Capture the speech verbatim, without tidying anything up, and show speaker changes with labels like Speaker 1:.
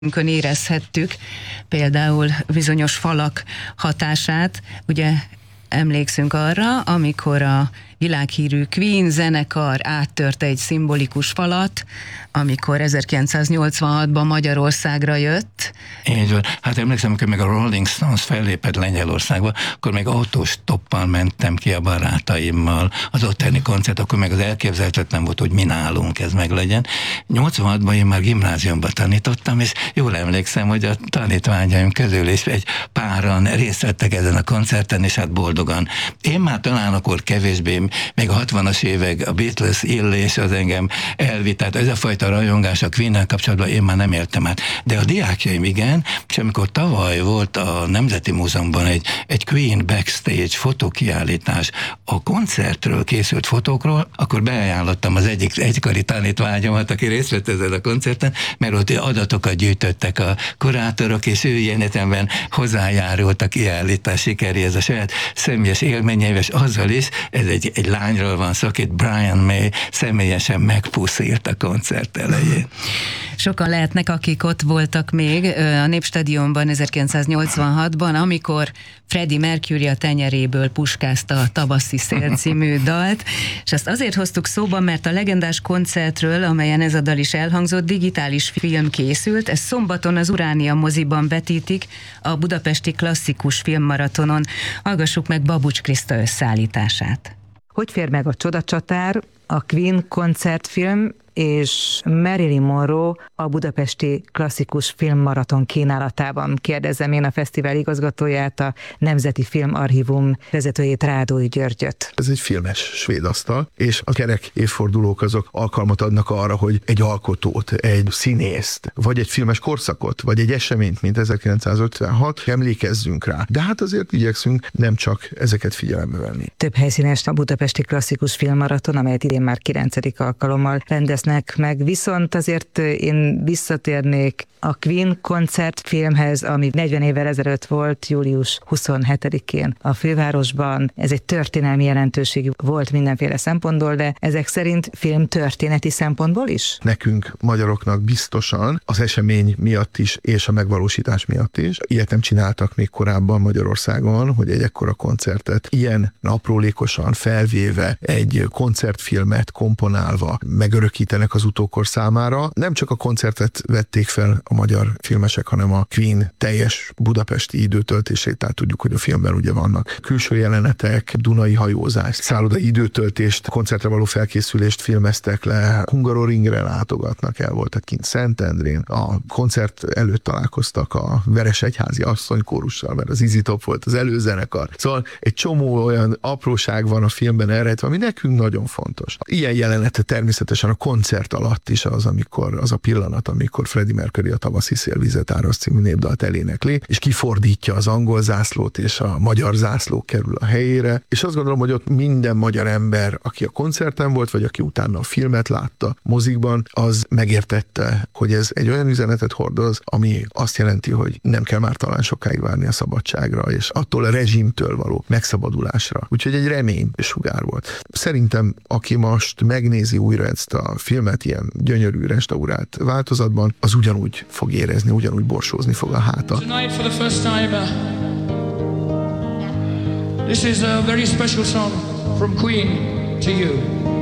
Speaker 1: érezhettük például bizonyos falak hatását. Ugye emlékszünk arra, amikor a világhírű Queen zenekar áttörte egy szimbolikus falat, amikor ezerkilencszáznyolcvanhatban Magyarországra jött.
Speaker 2: Így van. Hát emlékszem, amikor meg a Rolling Stones fellépett Lengyelországba, akkor még autóstoppal mentem ki a barátaimmal az ottani koncert, akkor meg az elképzelhetetlen volt, hogy mi nálunk ez meg legyen. nyolcvanhatban én már gimnáziumban tanítottam, és jól emlékszem, hogy a tanítványaim közül is egy páran részt vettek ezen a koncerten, és hát boldogan. Én már talán akkor kevésbé, még a hatvanas évek a Beatles illés az engem elvitt, tehát ez a fajta rajongás a Queen-nel kapcsolatban én már nem éltem át. De a diákjaim igen, és amikor tavaly volt a Nemzeti Múzeumban egy, egy Queen backstage fotókiállítás a koncertről készült fotókról, akkor beajánlottam az egyik egykori tanítványomat, aki részt vett ezen a koncerten, mert ott adatokat gyűjtöttek a kurátorok, és ő ilyen értelemben hozzájárult a kiállítás sikeréhez a saját személyes élményeivel, és azzal is, ez egy, egy lányról van szó, akit Brian May személyesen megpuszírt a koncert elején.
Speaker 1: Sokan lehetnek, akik ott voltak még a Népstadionban ezerkilencszáznyolcvanhatban, amikor Freddie Mercury a tenyeréből puskázta a Tavaszi szél című dalt, és ezt azért hoztuk szóba, mert a legendás koncertről, amelyen ez a dal is elhangzott, digitális film készült, ez szombaton az Uránia moziban vetítik a budapesti klasszikus filmmaratonon. Hallgassuk meg Babucs Kriszta összeállítását.
Speaker 3: Hogy fér meg a Csodacsatár, a Queen koncertfilm és Marilyn Monroe a budapesti klasszikus filmmaraton kínálatában? Kérdezem én a fesztivál igazgatóját, a Nemzeti Filmarchívum vezetőjét, Rádói Györgyöt.
Speaker 4: Ez egy filmes svéd asztal, és a kerek évfordulók azok alkalmat adnak arra, hogy egy alkotót, egy színészt, vagy egy filmes korszakot, vagy egy eseményt, mint ezerkilencszázötvenhat, emlékezzünk rá. De hát azért igyekszünk nem csak ezeket figyelembe venni.
Speaker 3: Több helyszínes a budapesti klasszikus filmmaraton, amelyet idén már kilencedik alkalommal rendeznek meg, viszont azért én visszatérnék a Queen koncertfilmhez, ami negyven évvel ezelőtt volt, július huszonhetedikén a fővárosban. Ez egy történelmi jelentőségű volt mindenféle szempontból, de ezek szerint filmtörténeti szempontból is?
Speaker 4: Nekünk, magyaroknak biztosan az esemény miatt is, és a megvalósítás miatt is. Ilyet nem csináltak még korábban Magyarországon, hogy egy ekkora koncertet ilyen aprólékosan felvéve, egy koncertfilmet komponálva megörökítenek az utókor számára. Nem csak a koncertet vették fel a magyar filmesek, hanem a Queen teljes budapesti időtöltését, tehát tudjuk, hogy a filmben ugye vannak külső jelenetek, dunai hajózás, szállodai időtöltést, koncertre való felkészülést filmeztek le, Hungaroringre látogatnak el, voltak kint Szentendrén, a koncert előtt találkoztak a Veresegyházi asszonykórussal, mert az Easy Top volt az előzenekar. Szóval egy csomó olyan apróság van a filmben elrejtve, ami nekünk nagyon fontos. Ilyen jelenete természetesen a koncert alatt is az, amikor az a pillanat, amikor Freddie Mercury a Tavaszi szél vizet árasz című népdalt elénekli, és kifordítja az angol zászlót, és a magyar zászló kerül a helyére, és azt gondolom, hogy ott minden magyar ember, aki a koncerten volt, vagy aki utána a filmet látta mozikban, az megértette, hogy ez egy olyan üzenetet hordoz, ami azt jelenti, hogy nem kell már talán sokáig várni a szabadságra, és attól a rezsimtől való megszabadulásra. Úgyhogy egy remény sugár volt. Szerintem, aki most megnézi újra ezt a filmet ilyen gyönyörű restaurált változatban, az ugyanúgy fog érezni, ugyanúgy borsózni fog a háta.
Speaker 5: Tonight for the first time, uh, this is a very special song from Queen to you.